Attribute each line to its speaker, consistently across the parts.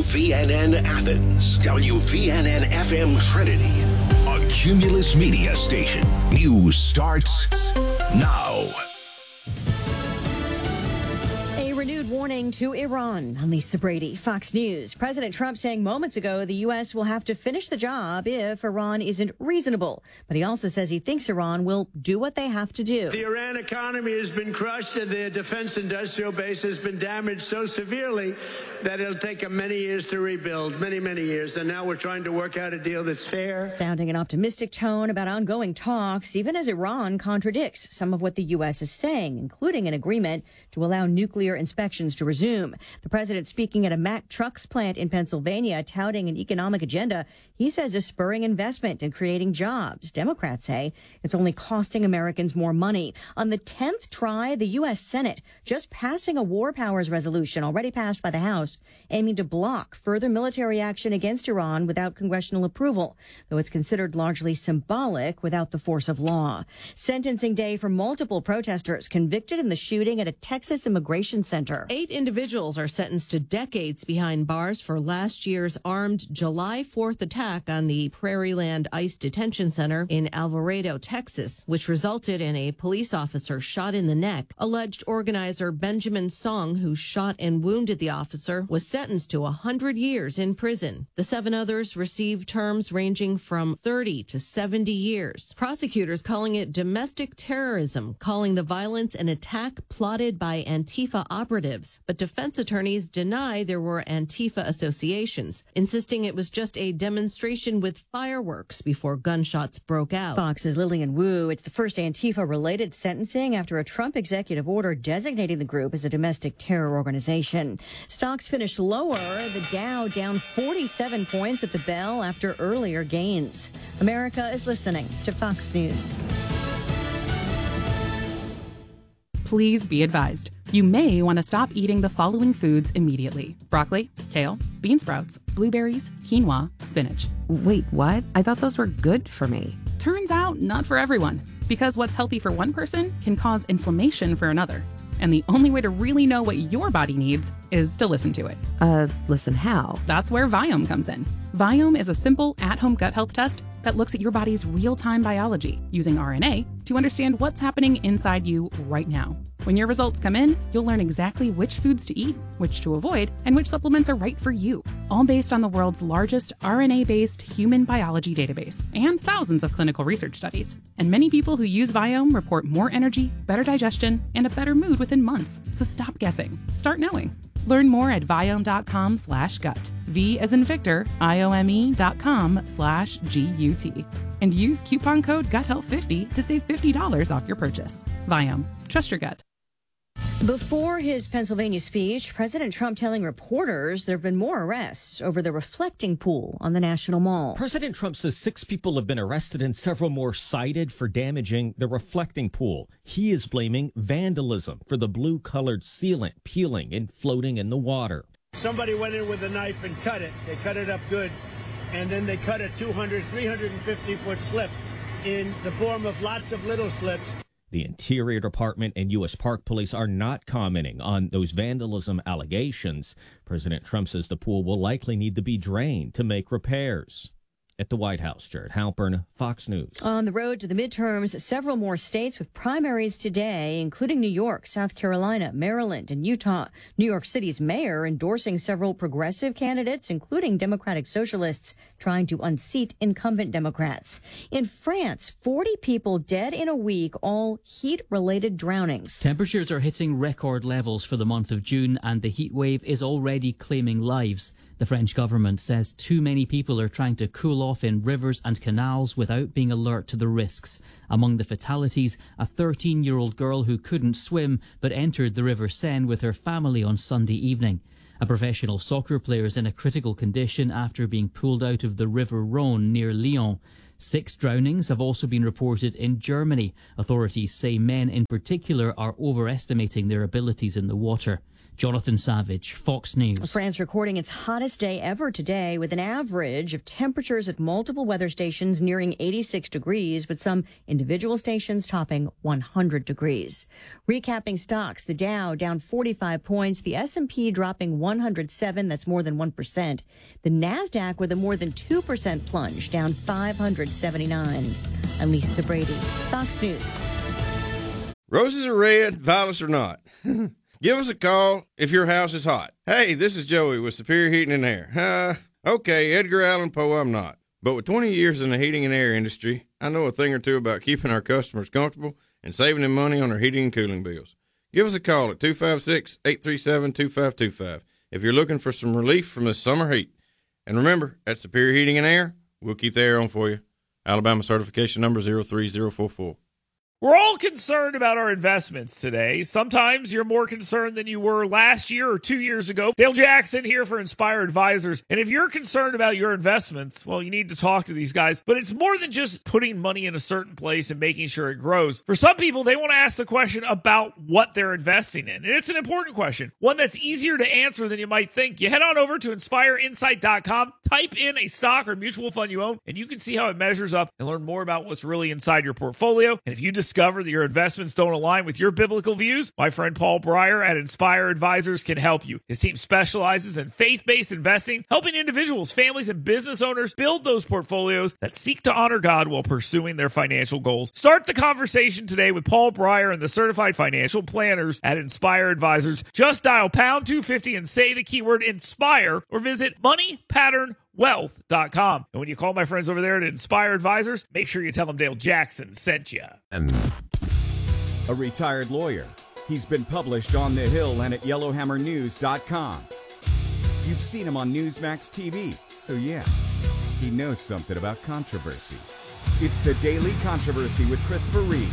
Speaker 1: WVNN Athens, WVNN FM Trinity, a Cumulus Media station. News starts now.
Speaker 2: A renewed warning to Iran. I'm Lisa Brady, Fox News. President Trump saying moments ago the U.S. will have to finish the job if Iran isn't reasonable. But he also says he thinks Iran will do what they have to do.
Speaker 3: The Iran economy has been crushed and their defense industrial base has been damaged so severely that it'll take them many years to rebuild, many years. And now we're trying to work out a deal that's fair.
Speaker 2: Sounding an optimistic tone about ongoing talks, even as Iran contradicts some of what the U.S. is saying, including an agreement to allow nuclear inspections to resume. The president speaking at a Mack Trucks plant in Pennsylvania, touting an economic agenda he says is spurring investment and creating jobs. Democrats say it's only costing Americans more money. On the 10th try, the U.S. Senate just passing a war powers resolution already passed by the House, aiming to block further military action against Iran without congressional approval, though it's considered largely symbolic without the force of law. Sentencing day for multiple protesters convicted in the shooting at a Texas immigration center.
Speaker 4: 8 individuals are sentenced to decades behind bars for last year's armed July 4th attack on the Prairieland ICE detention center in Alvarado, Texas, which resulted in a police officer shot in the neck. Alleged organizer Benjamin Song, who shot and wounded the officer, was sentenced to 100 years in prison. The 7 others received terms ranging from 30 to 70 years. Prosecutors calling it domestic terrorism, calling the violence an attack plotted by Antifa operatives. But defense attorneys deny there were Antifa associations, insisting it was just a demonstration with fireworks before gunshots broke out.
Speaker 2: Fox's Lillian Wu. It's the first Antifa-related sentencing after a Trump executive order designating the group as a domestic terror organization. Stocks finished lower. The Dow down 47 points at the bell after earlier gains. America is listening to Fox News.
Speaker 5: Please be advised. You may want to stop eating the following foods immediately: broccoli, kale, bean sprouts, blueberries, quinoa, spinach.
Speaker 6: Wait, what? I thought those were good for me.
Speaker 5: Turns out not for everyone, because what's healthy for one person can cause inflammation for another. And the only way to really know what your body needs is to listen to it.
Speaker 6: Listen how?
Speaker 5: That's where Viome comes in. Viome is a simple at-home gut health test that looks at your body's real-time biology using RNA to understand what's happening inside you right now. When your results come in, you'll learn exactly which foods to eat, which to avoid, and which supplements are right for you, all based on the world's largest RNA-based human biology database and thousands of clinical research studies. And many people who use Viome report more energy, better digestion, and a better mood within months. So stop guessing. Start knowing. Learn more at Viome.com/gut. V as in Victor, IOME.com/GUT. And use coupon code GUTHEALTH50 to save $50 off your purchase. Viome. Trust your gut.
Speaker 2: Before his Pennsylvania speech, President Trump telling reporters there have been more arrests over the reflecting pool on the National Mall.
Speaker 7: President Trump says 6 people have been arrested and several more cited for damaging the reflecting pool. He is blaming vandalism for the blue-colored sealant peeling and floating in the water.
Speaker 3: Somebody went in with a knife and cut it. They cut it up good. And then they cut a 200, 350-foot slip in the form of lots of little slips.
Speaker 7: The Interior Department and U.S. Park Police are not commenting on those vandalism allegations. President Trump says the pool will likely need to be drained to make repairs. At the White House, Jared Halpern, Fox News.
Speaker 2: On the road to the midterms, several more states with primaries today, including New York, South Carolina, Maryland, and Utah. New York City's mayor endorsing several progressive candidates, including Democratic Socialists, trying to unseat incumbent Democrats. In France, 40 people dead in a week, all heat-related drownings.
Speaker 8: Temperatures are hitting record levels for the month of June, and the heat wave is already claiming lives. The French government says too many people are trying to cool off in rivers and canals without being alert to the risks. Among the fatalities, a 13-year-old girl who couldn't swim but entered the River Seine with her family on Sunday evening. A professional soccer player is in a critical condition after being pulled out of the River Rhône near Lyon. 6 drownings have also been reported in Germany. Authorities say men in particular are overestimating their abilities in the water. Jonathan Savage, Fox News.
Speaker 2: France recording its hottest day ever today with an average of temperatures at multiple weather stations nearing 86 degrees, with some individual stations topping 100 degrees. Recapping stocks, the Dow down 45 points, the S&P dropping 107, that's more than 1%. The NASDAQ with a more than 2% plunge, down 579. I'm Lisa Brady, Fox News.
Speaker 9: Roses are red, violets are not. Give us a call if your house is hot. Hey, this is Joey with Superior Heating and Air. Okay, Edgar Allan Poe, I'm not. But with 20 years in the heating and air industry, I know a thing or two about keeping our customers comfortable and saving them money on their heating and cooling bills. Give us a call at 256-837-2525 if you're looking for some relief from this summer heat. And remember, at Superior Heating and Air, we'll keep the air on for you. Alabama certification number 03044.
Speaker 10: We're all concerned about our investments today. Sometimes you're more concerned than you were last year or 2 years ago. Dale Jackson here for Inspire Advisors. And if you're concerned about your investments, well, you need to talk to these guys. But it's more than just putting money in a certain place and making sure it grows. For some people, they want to ask the question about what they're investing in. And it's an important question, one that's easier to answer than you might think. You head on over to InspireInsight.com, type in a stock or mutual fund you own, and you can see how it measures up and learn more about what's really inside your portfolio. And if you discover that your investments don't align with your biblical views, my friend Paul Breyer at Inspire Advisors can help you. His team specializes in faith-based investing, helping individuals, families, and business owners build those portfolios that seek to honor God while pursuing their financial goals. Start the conversation today with Paul Breyer and the certified financial planners at Inspire Advisors. Just dial pound 250 and say the keyword INSPIRE or visit moneypatternwealth.com. And when you call my friends over there at Inspire Advisors, make sure you tell them Dale Jackson sent you.
Speaker 11: A retired lawyer. He's been published on The Hill and at YellowhammerNews.com. You've seen him on Newsmax TV, so yeah, he knows something about controversy. It's the Daily Controversy with Christopher Reed.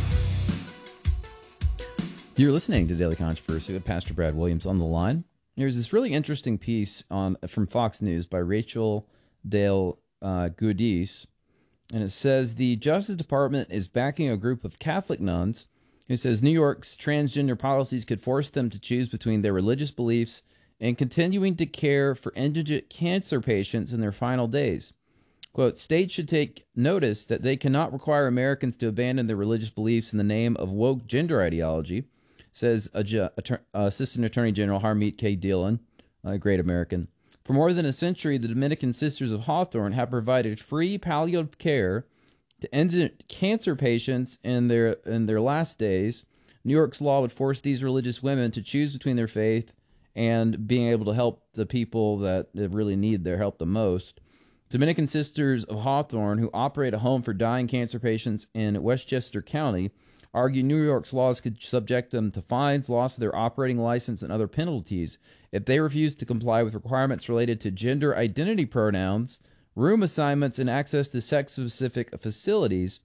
Speaker 12: You're listening to Daily Controversy with Pastor Brad Williams. On the line, there's this really interesting piece from Fox News by Rachel Dale Goudis, and it says the Justice Department is backing a group of Catholic nuns who says New York's transgender policies could force them to choose between their religious beliefs and continuing to care for indigent cancer patients in their final days. Quote, states should take notice that they cannot require Americans to abandon their religious beliefs in the name of woke gender ideology, says Assistant Attorney General Harmeet K. Dillon, a great American. For more than a century, the Dominican Sisters of Hawthorne have provided free palliative care to indigent cancer patients in their last days. New York's law would force these religious women to choose between their faith and being able to help the people that really need their help the most. Dominican Sisters of Hawthorne, who operate a home for dying cancer patients in Westchester County, argue New York's laws could subject them to fines, loss of their operating license, and other penalties if they refuse to comply with requirements related to gender identity pronouns, room assignments, and access to sex-specific facilities.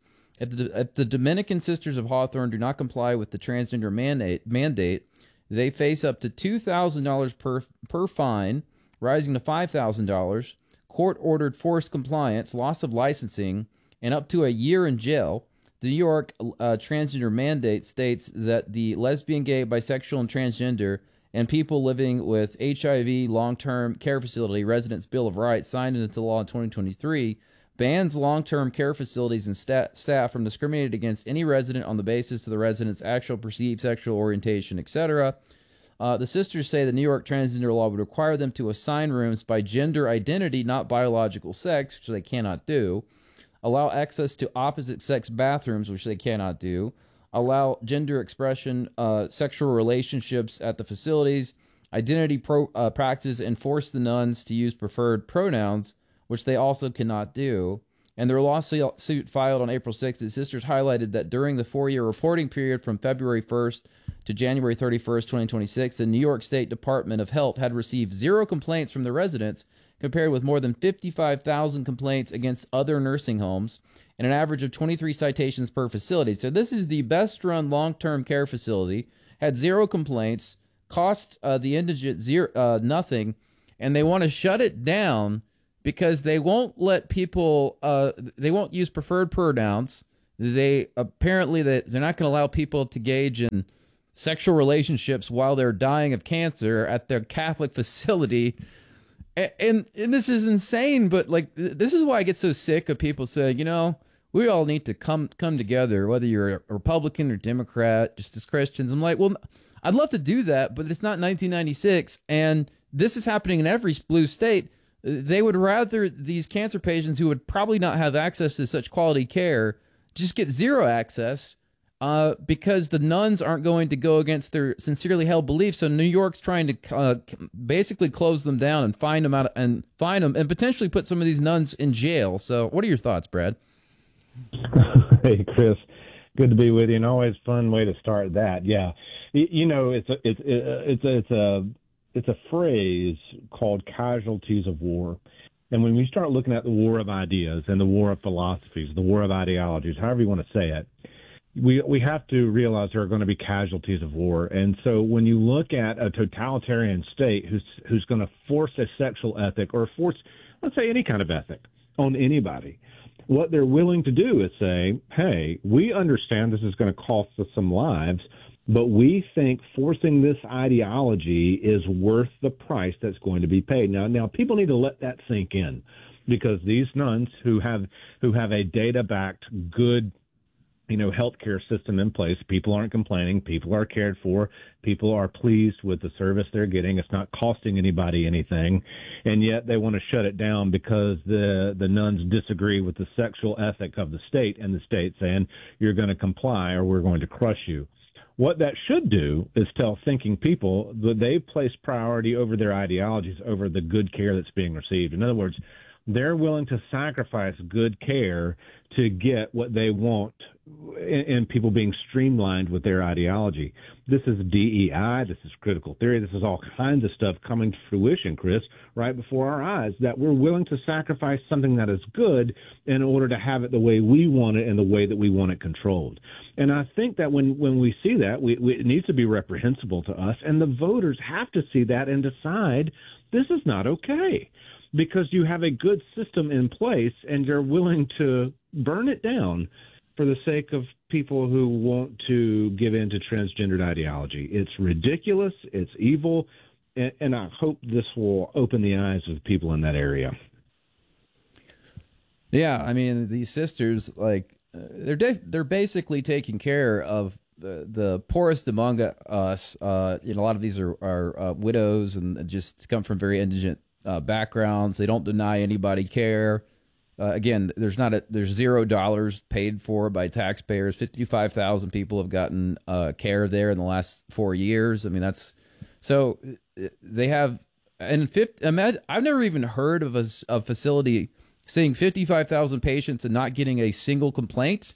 Speaker 12: If the Dominican Sisters of Hawthorne do not comply with the transgender mandate, they face up to $2,000 per fine, rising to $5,000, court-ordered forced compliance, loss of licensing, and up to a year in jail. The New York transgender mandate states that the lesbian, gay, bisexual, and transgender and people living with HIV long-term care facility residents' Bill of Rights, signed into law in 2023, bans long-term care facilities and staff from discriminating against any resident on the basis of the resident's actual perceived sexual orientation, etc. The sisters say the New York transgender law would require them to assign rooms by gender identity, not biological sex, which they cannot do, allow access to opposite-sex bathrooms, which they cannot do, allow gender expression, sexual relationships at the facilities, identity practice, and force the nuns to use preferred pronouns, which they also cannot do. And their lawsuit filed on April 6th, the sisters highlighted that during the 4-year reporting period from February 1st to January 31st, 2026, the New York State Department of Health had received 0 complaints from the residents, compared with more than 55,000 complaints against other nursing homes, and an average of 23 citations per facility. So this is the best-run long-term care facility, had 0 complaints, cost the indigent nothing, and they want to shut it down because they won't let people, they won't use preferred pronouns. They're not going to allow people to engage in sexual relationships while they're dying of cancer at their Catholic facility. And this is insane, but like, this is why I get so sick of people saying, we all need to come together, whether you're a Republican or Democrat, just as Christians. I'm like, well, I'd love to do that, but it's not 1996, and this is happening in every blue state. They would rather these cancer patients who would probably not have access to such quality care just get zero access, because the nuns aren't going to go against their sincerely held beliefs. So New York's trying to basically close them down and fine them and potentially put some of these nuns in jail. So what are your thoughts, Brad?
Speaker 13: Hey, Chris, good to be with you, and always fun way to start that. Yeah, it's a phrase called casualties of war. And when we start looking at the war of ideas and the war of philosophies, the war of ideologies, however you want to say it, we have to realize there are going to be casualties of war. And so when you look at a totalitarian state who's going to force a sexual ethic or force, let's say, any kind of ethic on anybody, what they're willing to do is say, hey, we understand this is going to cost us some lives, but we think forcing this ideology is worth the price that's going to be paid. Now people need to let that sink in, because these nuns who have a data-backed, good, healthcare system in place, people aren't complaining, people are cared for, people are pleased with the service they're getting. It's not costing anybody anything, and yet they want to shut it down because the nuns disagree with the sexual ethic of the state, and the state saying you're going to comply or we're going to crush you. What that should do is tell thinking people that they place priority over their ideologies over the good care that's being received. In other words, they're willing to sacrifice good care to get what they want in people being streamlined with their ideology. This is DEI. This is critical theory. This is all kinds of stuff coming to fruition, Chris, right before our eyes, that we're willing to sacrifice something that is good in order to have it the way we want it and the way that we want it controlled. And I think that when we see that, it needs to be reprehensible to us, and the voters have to see that and decide this is not okay, because you have a good system in place and you're willing to burn it down for the sake of people who want to give in to transgendered ideology. It's ridiculous. It's evil. And I hope this will open the eyes of people in that area.
Speaker 12: Yeah, I mean, these sisters, like, they're basically taking care of the poorest among us. A lot of these are widows and just come from very indigent backgrounds. They don't deny anybody care. Again, there's $0 paid for by taxpayers. 55,000 people have gotten care there in the last 4 years. I mean, that's so they have. And I've never even heard of a facility seeing 55,000 patients and not getting a single complaint.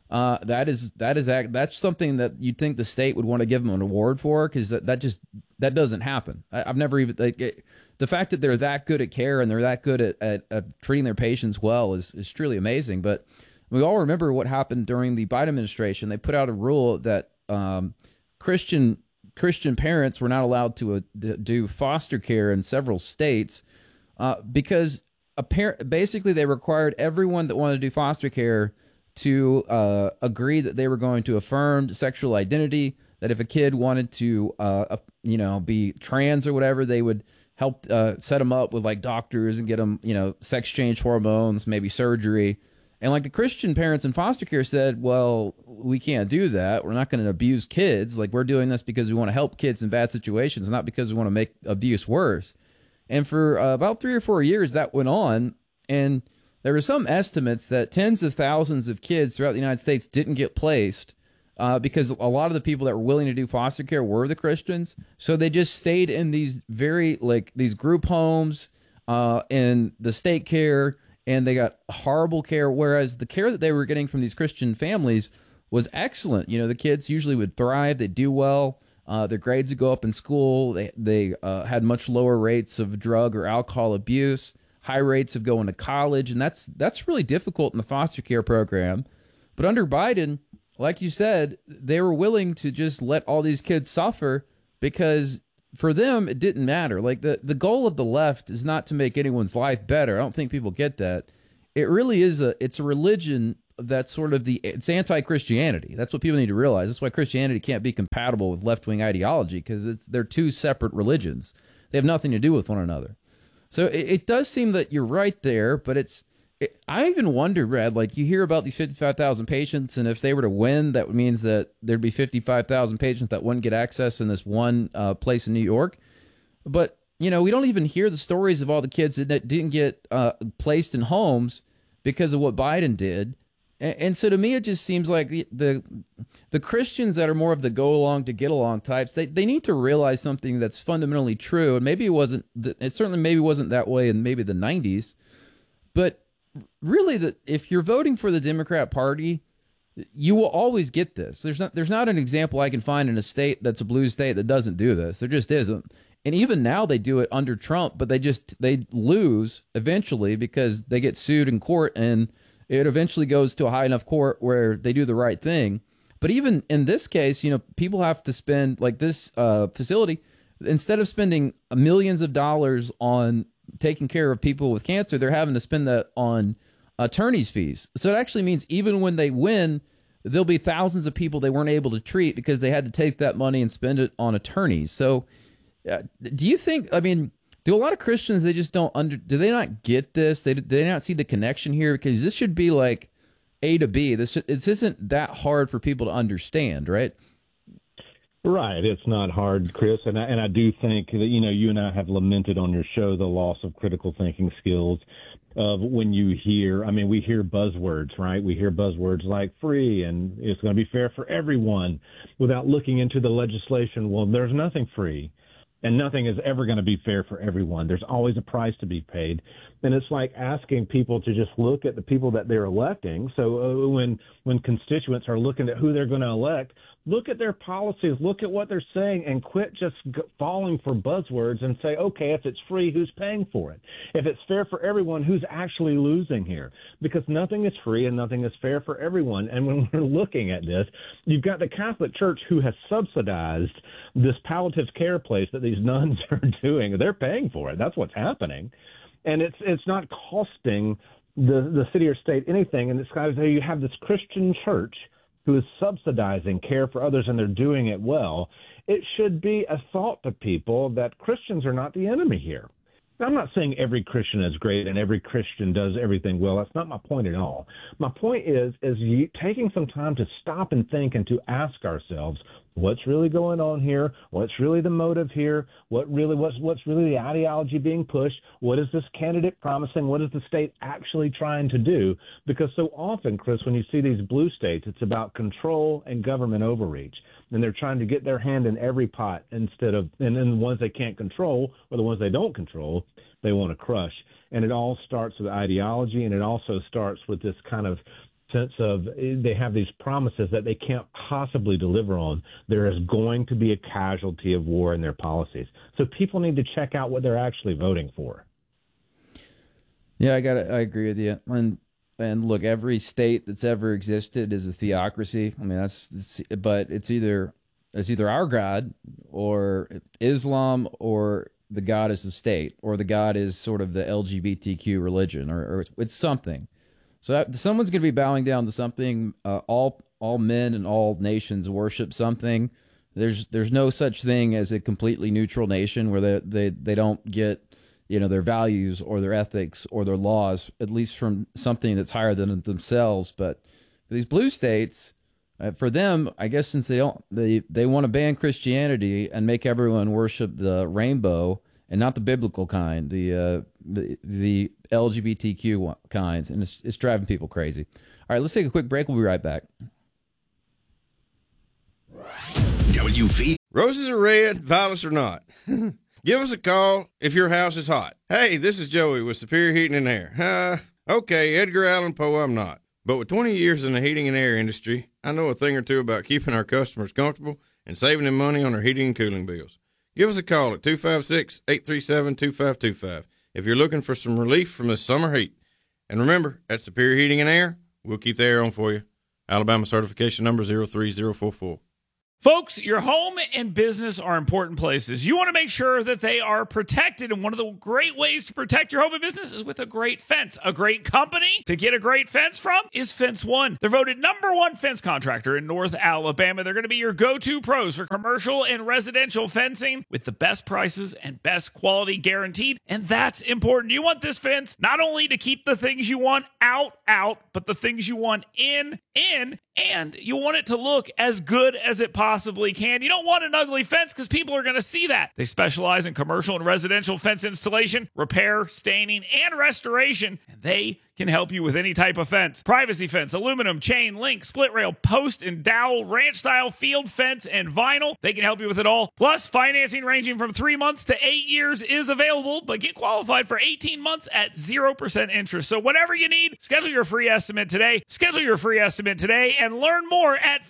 Speaker 12: That's something that you'd think the state would want to give them an award for, because that doesn't happen. I've never even the fact that they're that good at care and they're that good at treating their patients well is truly amazing. But we all remember what happened during the Biden administration. They put out a rule that Christian parents were not allowed to do foster care in several states because basically they required everyone that wanted to do foster care to agree that they were going to affirm sexual identity, that if a kid wanted to be trans or whatever, they would help set them up with like doctors and get them, sex change hormones, maybe surgery. And like the Christian parents in foster care said, well, we can't do that. We're not going to abuse kids. Like, we're doing this because we want to help kids in bad situations, not because we want to make abuse worse. And for about 3 or 4 years that went on, and there were some estimates that tens of thousands of kids throughout the United States didn't get placed because a lot of the people that were willing to do foster care were the Christians. So they just stayed in these these group homes and the state care, and they got horrible care, whereas the care that they were getting from these Christian families was excellent. The kids usually would thrive, they'd do well, their grades would go up in school, they had much lower rates of drug or alcohol abuse, high rates of going to college, and that's really difficult in the foster care program. But under Biden, like you said, they were willing to just let all these kids suffer because for them, it didn't matter. Like the goal of the left is not to make anyone's life better. I don't think people get that. It really is it's a religion that's sort of it's anti-Christianity. That's what people need to realize. That's why Christianity can't be compatible with left-wing ideology, because they're two separate religions. They have nothing to do with one another. So it does seem that you're right there, but I even wonder, Brad, like you hear about these 55,000 patients, and if they were to win, that means that there'd be 55,000 patients that wouldn't get access in this one place in New York. But, we don't even hear the stories of all the kids that didn't get placed in homes because of what Biden did. And so to me, it just seems like the Christians that are more of the go along to get along types, they need to realize something that's fundamentally true. And maybe it certainly maybe wasn't that way in maybe the 90s, but really, if you're voting for the Democrat Party, you will always get this. There's not an example I can find in a state that's a blue state that doesn't do this. There just isn't. And even now they do it under Trump, but they lose eventually because they get sued in court, and it eventually goes to a high enough court where they do the right thing. But even in this case, people have to spend, like this facility, instead of spending millions of dollars on taking care of people with cancer, they're having to spend that on attorney's fees. So it actually means even when they win, there'll be thousands of people they weren't able to treat because they had to take that money and spend it on attorneys. So do you think, do a lot of Christians, they just do they not get this? They not see the connection here? Because this should be like A to B. This isn't that hard for people to understand, right?
Speaker 13: Right. It's not hard, Chris. And I do think that, you and I have lamented on your show the loss of critical thinking skills of when you hear, we hear buzzwords, right? We hear buzzwords like free and it's going to be fair for everyone without looking into the legislation. Well, there's nothing free. And nothing is ever going to be fair for everyone. There's always a price to be paid. And it's like asking people to just look at the people that they're electing. So when constituents are looking at who they're going to elect, look at their policies, look at what they're saying, and quit just falling for buzzwords and say, okay, if it's free, who's paying for it? If it's fair for everyone, who's actually losing here? Because nothing is free and nothing is fair for everyone. And when we're looking at this, you've got the Catholic Church who has subsidized this palliative care place that these nuns are doing. They're paying for it. That's what's happening. And it's not costing the city or state anything. And it's kind of, you have this Christian church who is subsidizing care for others, and they're doing it well. It should be a thought to people that Christians are not the enemy here. Now, I'm not saying every Christian is great and every Christian does everything well. That's not my point at all. My point is taking some time to stop and think and to ask ourselves, what's really going on here? What's really the motive here? What's really the ideology being pushed? What is this candidate promising? What is the state actually trying to do? Because so often, Chris, when you see these blue states, it's about control and government overreach. And they're trying to get their hand in every pot and then the ones they can't control or the ones they don't control, they want to crush. And it all starts with ideology, and it also starts with this kind of sense of they have these promises that they can't possibly deliver on. There is going to be a casualty of war in their policies. So people need to check out what they're actually voting for.
Speaker 12: Yeah, I agree with you. And look, every state that's ever existed is a theocracy. But it's either our God or Islam, or the God is the state, or the God is sort of the LGBTQ religion, or it's something. So someone's going to be bowing down to something. All men and all nations worship something. There's no such thing as a completely neutral nation where they don't get their values or their ethics or their laws, at least from something that's higher than themselves. But for these blue states, for them, I guess since they want to ban Christianity and make everyone worship the rainbow and not the biblical kind, the LGBTQ kinds, and it's driving people crazy. All right, let's take a quick break. We'll be right back.
Speaker 1: WV.
Speaker 9: Roses are red, violets are not. Give us a call if your house is hot. Hey, this is Joey with Superior Heating and Air. Okay, Edgar Allan Poe, I'm not. But with 20 years in the heating and air industry, I know a thing or two about keeping our customers comfortable and saving them money on their heating and cooling bills. Give us a call at 256-837-2525 if you're looking for some relief from this summer heat. And remember, at Superior Heating and Air, we'll keep the air on for you. Alabama certification number 03044.
Speaker 10: Folks, your home and business are important places. You want to make sure that they are protected, and one of the great ways to protect your home and business is with a great fence. A great company to get a great fence from is Fence One. They're voted #1 fence contractor in North Alabama. They're going to be your go-to pros for commercial and residential fencing with the best prices and best quality guaranteed, and that's important. You want this fence not only to keep the things you want out, but the things you want in, and you want it to look as good as it possibly can. You don't want an ugly fence because people are going to see that. They specialize in commercial and residential fence installation, repair, staining, and restoration, and they can help you with any type of fence. Privacy fence, aluminum, chain, link, split rail, post and dowel, ranch style, field fence, and vinyl. They can help you with it all. Plus, financing ranging from 3 months to 8 years is available, but get qualified for 18 months at 0% interest. So whatever you need, schedule your free estimate today. Schedule your free estimate today and learn more at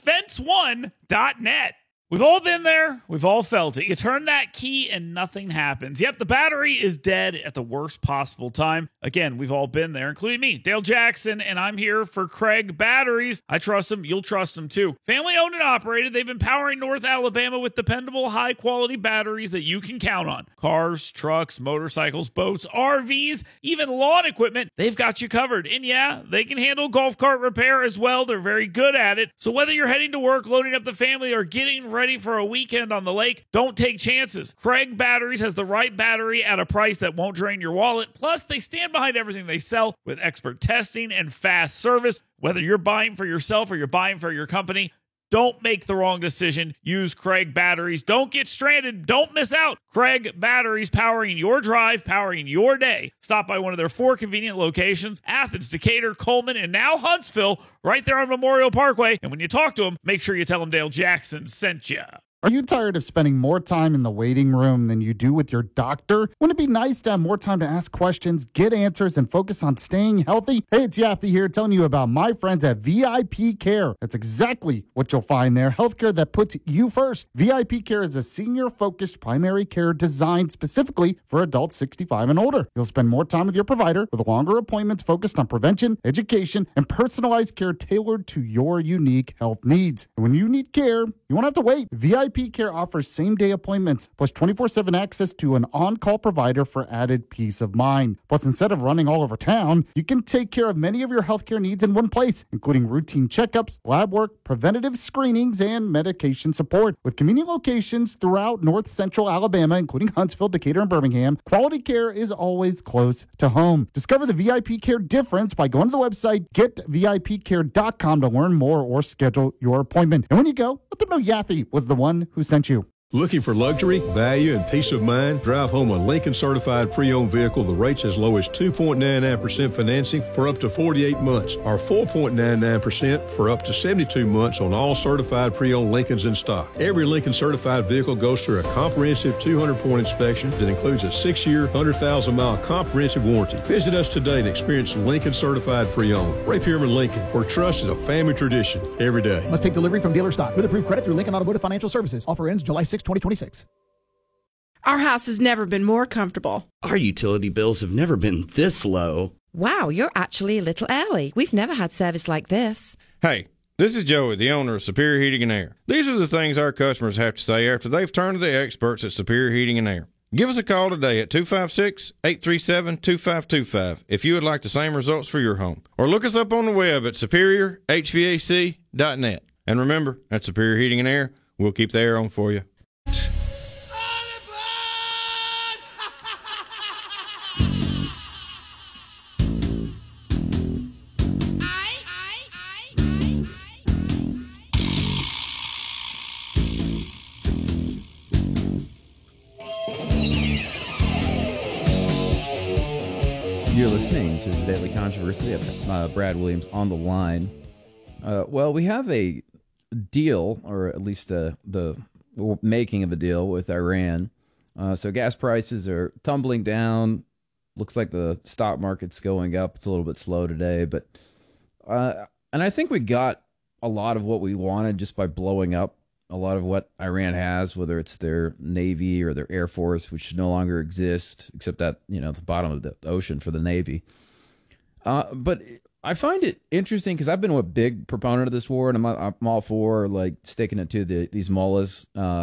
Speaker 10: fence1.net. We've all been there. We've all felt it. You turn that key and nothing happens. Yep, the battery is dead at the worst possible time. Again, we've all been there, including me, Dale Jackson, and I'm here for Craig Batteries. I trust them. You'll trust them too. Family owned and operated. They've been powering North Alabama with dependable, high-quality batteries that you can count on. Cars, trucks, motorcycles, boats, RVs, even lawn equipment. They've got you covered. And yeah, they can handle golf cart repair as well. They're very good at it. So whether you're heading to work, loading up the family, or getting ready for a weekend on the lake, don't take chances. Craig Batteries has the right battery at a price that won't drain your wallet. Plus, they stand behind everything they sell with expert testing and fast service. Whether you're buying for yourself or you're buying for your company, don't make the wrong decision. Use Craig Batteries. Don't get stranded. Don't miss out. Craig Batteries, powering your drive, powering your day. Stop by one of their 4 convenient locations: Athens, Decatur, Coleman, and now Huntsville, right there on Memorial Parkway. And when you talk to them, make sure you tell them Dale Jackson sent you.
Speaker 14: Are you tired of spending more time in the waiting room than you do with your doctor? Wouldn't it be nice to have more time to ask questions, get answers, and focus on staying healthy? Hey, it's Yaffe here telling you about my friends at VIP Care. That's exactly what you'll find there. Healthcare that puts you first. VIP Care is a senior-focused primary care designed specifically for adults 65 and older. You'll spend more time with your provider with longer appointments focused on prevention, education, and personalized care tailored to your unique health needs. And when you need care, you won't have to wait. VIP Care offers same-day appointments, plus 24/7 access to an on-call provider for added peace of mind. Plus, instead of running all over town, you can take care of many of your healthcare needs in one place, including routine checkups, lab work, preventative screenings, and medication support. With convenient locations throughout North Central Alabama, including Huntsville, Decatur, and Birmingham, quality care is always close to home. Discover the VIP Care difference by going to the website getvipcare.com to learn more or schedule your appointment. And when you go, let them know Yaffe was the one who sent you.
Speaker 15: Looking for luxury, value, and peace of mind? Drive home a Lincoln certified pre-owned vehicle. The rates as low as 2.99% financing for up to 48 months, or 4.99% for up to 72 months on all certified pre-owned Lincolns in stock. Every Lincoln certified vehicle goes through a comprehensive 200-point inspection that includes a 6-year, 100,000-mile comprehensive warranty. Visit us today and experience Lincoln certified pre-owned. Ray Pierman Lincoln, where trust is a family tradition every day.
Speaker 16: Must take delivery from dealer stock with approved credit through Lincoln Automotive Financial Services. Offer ends July 6, 2026.
Speaker 17: Our house has never been more comfortable.
Speaker 18: Our utility bills have never been this low.
Speaker 19: Wow, you're actually a little early. We've never had service like this.
Speaker 9: Hey, this is Joey, the owner of Superior Heating and Air. These are the things our customers have to say after they've turned to the experts at Superior Heating and Air. Give us a call today at 256-837-2525 if you would like the same results for your home. Or look us up on the web at superiorhvac.net. And remember, at Superior Heating and Air, we'll keep the air on for you.
Speaker 12: You're listening to the Daily Controversy. Brad Williams on the line. Well, we have a deal, or at least the making of a deal with Iran. So gas prices are tumbling down. Looks like the stock market's going up. It's a little bit slow today, but and I think we got a lot of what we wanted just by blowing up a lot of what Iran has, whether it's their Navy or their Air Force, which no longer exist, except at, the bottom of the ocean for the Navy. But I find it interesting because I've been a big proponent of this war, and I'm all for like sticking it to these mullahs.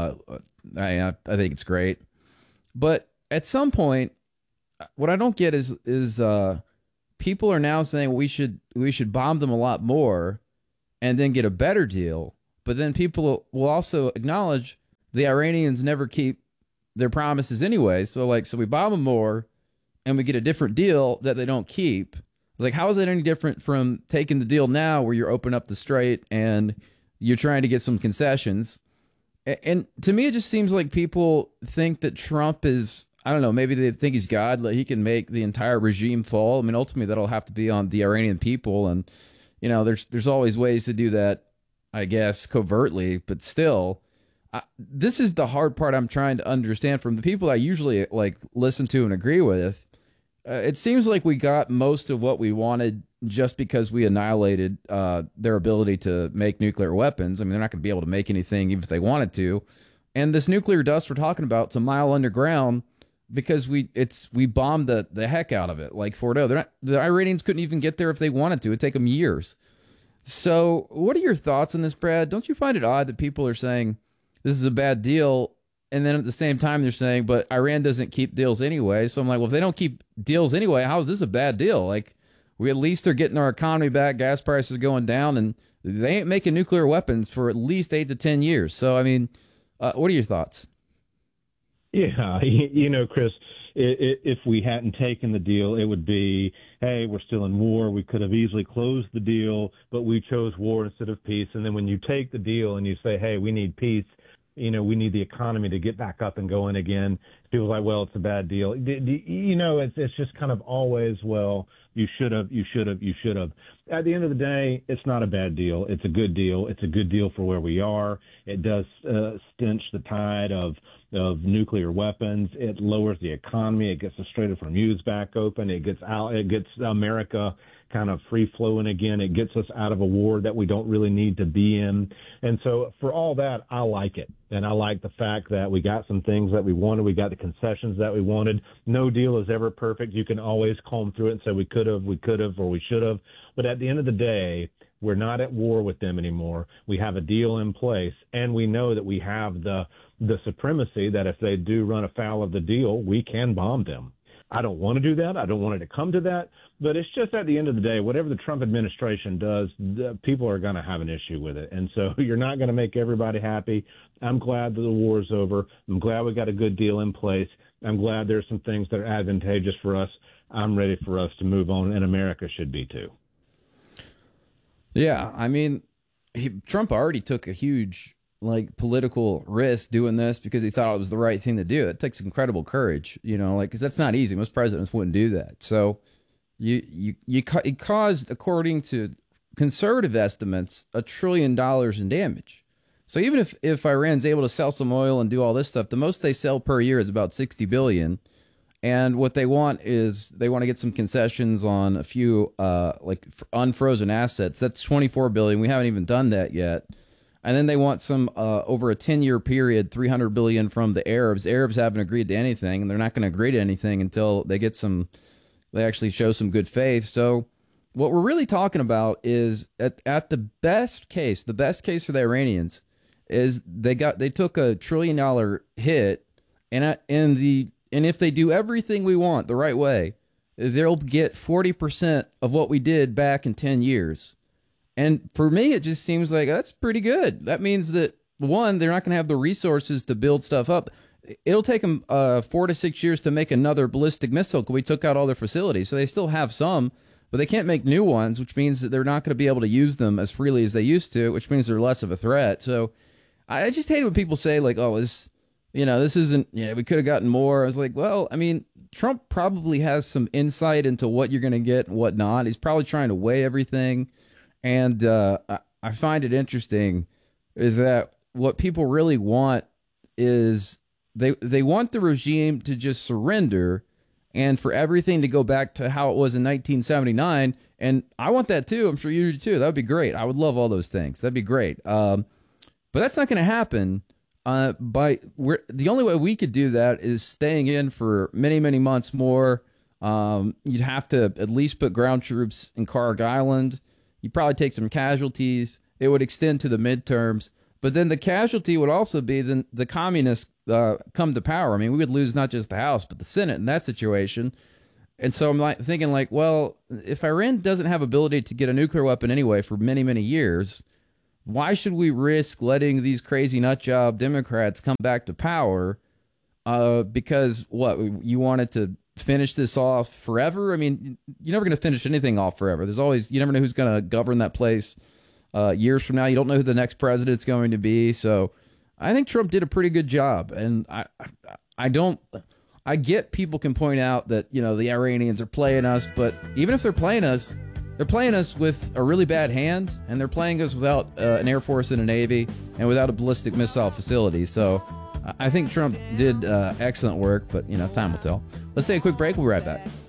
Speaker 12: I think it's great, but at some point, what I don't get is people are now saying we should bomb them a lot more, and then get a better deal. But then people will also acknowledge the Iranians never keep their promises anyway. So we bomb them more, and we get a different deal that they don't keep. Like, how is that any different from taking the deal now where you're opening up the strait and you're trying to get some concessions? And to me, it just seems like people think that Trump is, I don't know, maybe they think he's God, like he can make the entire regime fall. I mean, ultimately, that'll have to be on the Iranian people. And, you know, there's always ways to do that, I guess, covertly. But still, this is the hard part I'm trying to understand from the people I usually, like, listen to and agree with. It seems like we got most of what we wanted just because we annihilated their ability to make nuclear weapons. I mean, they're not going to be able to make anything even if they wanted to. And this nuclear dust we're talking about, it's a mile underground because we bombed the heck out of it. Like Fordo, the Iranians couldn't even get there if they wanted to. It'd take them years. So what are your thoughts on this, Brad? Don't you find it odd that people are saying this is a bad deal, and then at the same time they're saying, but Iran doesn't keep deals anyway? So I'm like, well, if they don't keep deals anyway, how is this a bad deal? Like, we at least are getting our economy back, gas prices going down, and they ain't making nuclear weapons for at least 8 to 10 years. So, I mean, what are your thoughts?
Speaker 13: Yeah, you know, Chris, if we hadn't taken the deal, it would be, hey, we're still in war. We could have easily closed the deal, but we chose war instead of peace. And then when you take the deal and you say, hey, we need peace, you know, we need the economy to get back up and going again, people are like, well, it's a bad deal. You know, it's just kind of always, well, you should have. At the end of the day, it's not a bad deal. It's a good deal. It's a good deal for where we are. It does stench the tide of nuclear weapons. It lowers the economy. It gets the Strait of Hormuz back open. It gets America kind of free flowing again. It gets us out of a war that we don't really need to be in. And so for all that, I like it. And I like the fact that we got some things that we wanted. We got the concessions that we wanted. No deal is ever perfect. You can always comb through it and say we could have, or we should have. But at the end of the day, we're not at war with them anymore. We have a deal in place, and we know that we have the supremacy that if they do run afoul of the deal, we can bomb them. I don't want to do that. I don't want it to come to that. But it's just at the end of the day, whatever the Trump administration does, people are going to have an issue with it. And so you're not going to make everybody happy. I'm glad that the war is over. I'm glad we got a good deal in place. I'm glad there's some things that are advantageous for us. I'm ready for us to move on, and America should be too.
Speaker 12: Yeah, I mean, Trump already took a huge political risk doing this because he thought it was the right thing to do. It takes incredible courage, you know, because that's not easy. Most presidents wouldn't do that. So it caused, according to conservative estimates, $1 trillion in damage. So even if Iran's able to sell some oil and do all this stuff, the most they sell per year is about $60 billion. And what they want is they want to get some concessions on a few unfrozen assets. That's $24 billion. We haven't even done that yet. And then they want some over a 10-year period, $300 billion from the Arabs. Arabs haven't agreed to anything, and they're not going to agree to anything until they actually show some good faith. So what we're really talking about is at the best case for the Iranians is they took $1 trillion hit, and if they do everything we want the right way, they'll get 40% of what we did back in 10 years. And for me, it just seems like that's pretty good. That means that, one, they're not going to have the resources to build stuff up. It'll take them 4 to 6 years to make another ballistic missile because we took out all their facilities. So they still have some, but they can't make new ones, which means that they're not going to be able to use them as freely as they used to, which means they're less of a threat. So I just hate when people say, like, oh, this isn't, we could have gotten more. I was like, well, I mean, Trump probably has some insight into what you're going to get and what not. He's probably trying to weigh everything. And I find it interesting is that what people really want is they want the regime to just surrender and for everything to go back to how it was in 1979. And I want that too. I'm sure you do too. That would be great. I would love all those things. That'd be great. But that's not going to happen. The only way we could do that is staying in for many, many months more, You'd have to at least put ground troops in Carg Island. You'd probably take some casualties. It would extend to the midterms. But then the casualty would also be the communists come to power. I mean, we would lose not just the House, but the Senate in that situation. And so I'm thinking, well, if Iran doesn't have ability to get a nuclear weapon anyway for many, many years, why should we risk letting these crazy nutjob Democrats come back to power? Because you wanted to finish this off forever? I mean, you're never going to finish anything off forever. You never know who's going to govern that place years from now. You don't know who the next president's going to be. So I think Trump did a pretty good job. And I get people can point out that, the Iranians are playing us, but even if they're playing us with a really bad hand, and they're playing us without an Air Force and a Navy and without a ballistic missile facility. So I think Trump did excellent work, but, time will tell. Let's take a quick break. We'll be right back.